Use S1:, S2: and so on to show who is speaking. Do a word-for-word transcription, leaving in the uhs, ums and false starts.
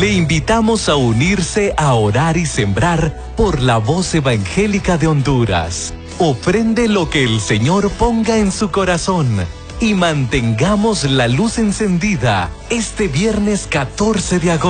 S1: Le invitamos a unirse a orar y sembrar por la voz evangélica de Honduras. Ofrende lo que el Señor ponga en su corazón y mantengamos la luz encendida este viernes catorce de agosto.